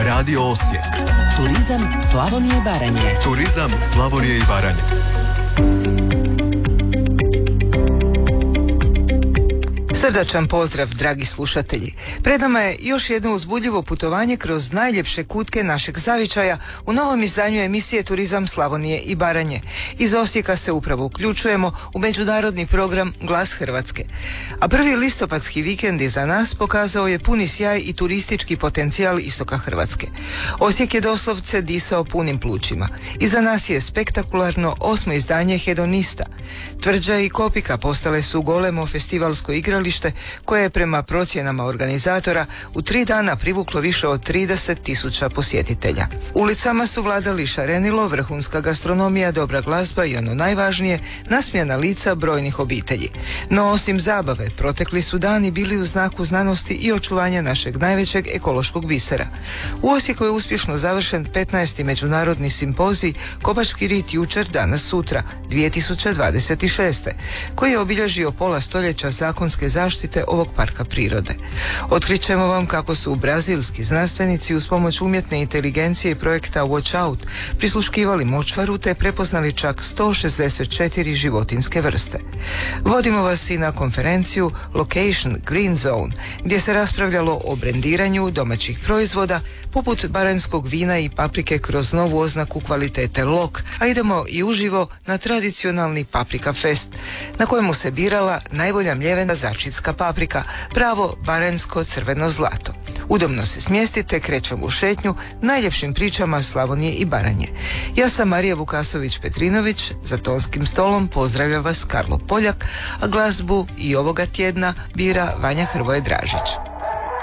Radio Osijek. Turizam Slavonije i Baranje. Turizam Slavonije i Baranje. Srdačan pozdrav, dragi slušatelji. Pred nama je još jedno uzbudljivo putovanje kroz najljepše kutke našeg zavičaja u novom izdanju emisije Turizam Slavonije i Baranje. Iz Osijeka se upravo uključujemo u međunarodni program Glas Hrvatske. A prvi listopadski vikend iza nas pokazao je puni sjaj i turistički potencijal istoka Hrvatske. Osijek je doslovce disao punim plućima. Iza nas je spektakularno 8. izdanje Hedonista. Tvrđa i Kopika postale su golemo festivalsko igralište koje je prema procjenama organizatora u 3 dana privuklo više od 30.000 posjetitelja. Ulicama su vladali šarenilo, vrhunska gastronomija, dobra glazba i ono najvažnije, nasmijana lica brojnih obitelji. No osim zabave, protekli su dani bili u znaku znanosti i očuvanja našeg najvećeg ekološkog bisera. U Osijeku je uspješno završen 15. međunarodni simpozij Kopački rit jučer, danas, sutra, 2026. koji je obilježio pola stoljeća zakonske zaštite ovog parka prirode. Otkrićemo vam kako su brazilski znanstvenici uz pomoć umjetne inteligencije i projekta Watch Out prisluškivali močvaru te prepoznali čak 164 životinjske vrste. Vodimo vas i na konferenciju Location Green Zone, gdje se raspravljalo o brendiranju domaćih proizvoda poput baranjskog vina i paprike kroz novu oznaku kvalitete LOK, a idemo i uživo na tradicionalni Paprika Fest, na kojemu se birala najbolja mljevena začinska paprika, pravo baranjsko crveno zlato. Udobno se smjestite, krećemo u šetnju najljepšim pričama Slavonije i Baranje. Ja sam Marija Vukasović-Petrinović, za tonskim stolom pozdravlja vas Karlo Poljak, a glazbu i ovoga tjedna bira Vanja Hrvoje Dražić.